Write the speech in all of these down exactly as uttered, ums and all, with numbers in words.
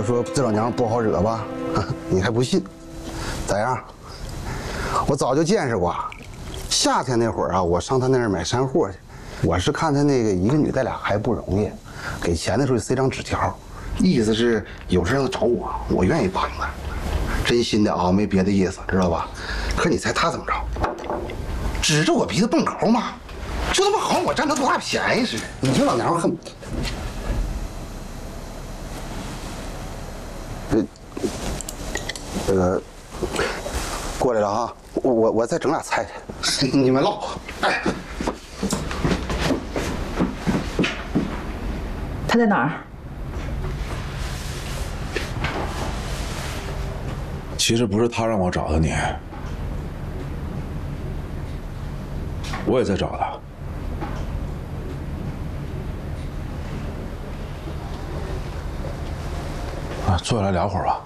说这老娘不好惹吧？你还不信？咋样？我早就见识过。夏天那会儿啊，我上他那儿买山货去，我是看他那个一个女带俩还不容易，给钱的时候塞张纸条，意思是有事让他找我，我愿意帮他。真心的啊，没别的意思，知道吧？可你猜他怎么着？指着我鼻子蹦口骂，就他妈好像我占他多大便宜似的。你这老娘恨。这，这个过来了啊！我我我再整俩菜去，你们唠。哎， 他在哪儿？ 其实不是他让我找的你，我也在找他。啊，坐下来聊会儿吧。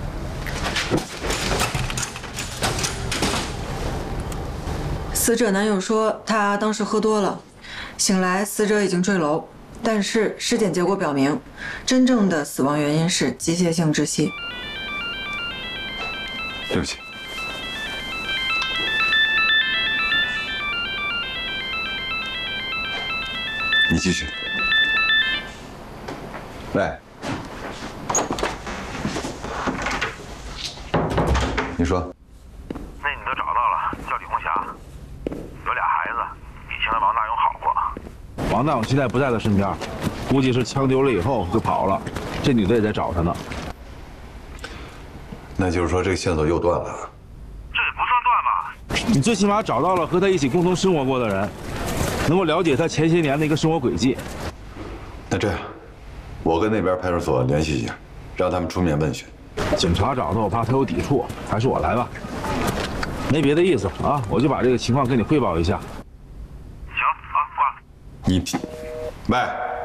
死者男友说，他当时喝多了，醒来死者已经坠楼，但是尸检结果表明，真正的死亡原因是机械性窒息。 对不起。你继续。喂，你说。 那你都找到了，叫李红霞，有俩孩子，比现在王大勇好过。 王大勇现在不在他身边，估计是枪丢了以后就跑了。这女的也在找他呢。 那就是说这个线索又断了。 这也不算断吧？ 你最起码找到了和他一起共同生活过的人，能够了解他前些年的一个生活轨迹。 那这样，我跟那边派出所联系一下，让他们出面问询。 警察找他，我怕他有抵触，还是我来吧。没别的意思啊，我就把这个情况跟你汇报一下。 行啊，挂了。 你，喂。